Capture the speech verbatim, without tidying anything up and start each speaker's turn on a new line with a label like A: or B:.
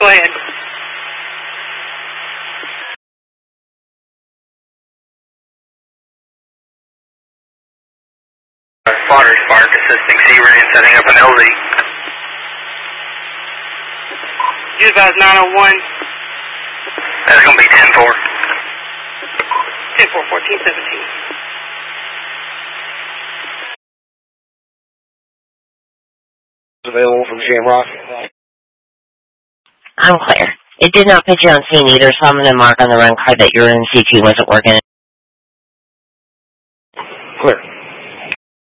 A: Go ahead.
B: Spotter Spark assisting C-Ray and setting up an L Z.
A: You advise nine oh one.
B: That's going to be ten four.
A: ten four, fourteen seventeen.
C: Available from Shamrock.
D: I'm clear. It did not put you on scene either, so I'm going to mark on the run card that your N C T wasn't working.